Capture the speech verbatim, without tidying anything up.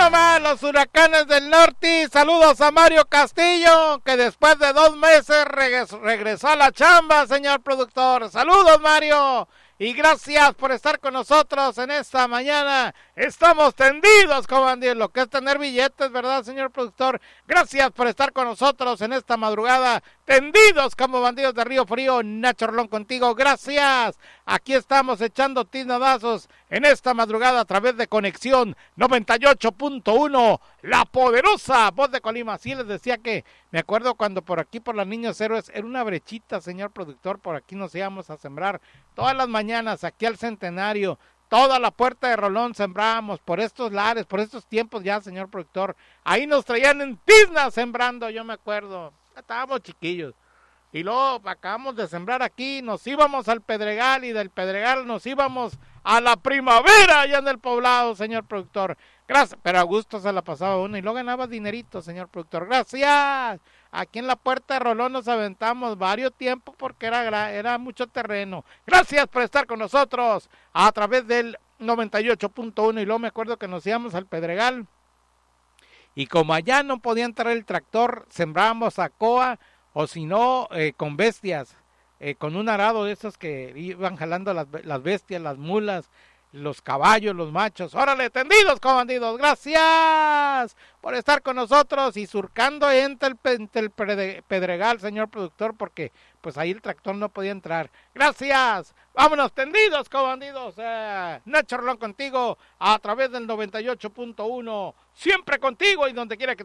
nomás, los huracanes del norte. Saludos a Mario Castillo, que después de dos meses regres- regresó a la chamba, señor productor. Saludos, Mario. Y gracias por estar con nosotros en esta mañana. Estamos tendidos, como han dicho, lo que es tener billetes, ¿verdad, señor productor? Gracias por estar con nosotros en esta madrugada. Tendidos como bandidos de Río Frío. Nacho Rolón contigo, gracias. Aquí estamos echando tinadazos en esta madrugada a través de Conexión noventa y ocho punto uno. La poderosa voz de Colima. Sí, les decía que me acuerdo cuando por aquí, por las Niños Héroes, era una brechita, señor productor. Por aquí nos íbamos a sembrar todas las mañanas aquí al Centenario. Toda la puerta de Rolón sembrábamos por estos lares, por estos tiempos ya, señor productor. Ahí nos traían en tizna sembrando, yo me acuerdo. Estábamos chiquillos. Y luego acabamos de sembrar aquí, nos íbamos al Pedregal y del Pedregal nos íbamos a la Primavera allá en el poblado, señor productor. Gracias, pero a gusto se la pasaba uno y luego ganaba dinerito, señor productor. Gracias. Aquí en la puerta de Rolón nos aventamos varios tiempos porque era, era mucho terreno. Gracias por estar con nosotros a través del noventa y ocho punto uno y luego me acuerdo que nos íbamos al Pedregal y como allá no podía entrar el tractor, sembrábamos a coa o si no eh, con bestias, eh, con un arado de esos que iban jalando las, las bestias, las mulas, los caballos, los machos. ¡Órale, tendidos, comandidos! ¡Gracias por estar con nosotros! Y surcando entre el, entre el Pedregal, señor productor, porque pues ahí el tractor no podía entrar. ¡Gracias! ¡Vámonos, tendidos, comandidos! Eh, Nacho Rolón contigo a través del noventa y ocho punto uno. Siempre contigo y donde quiera que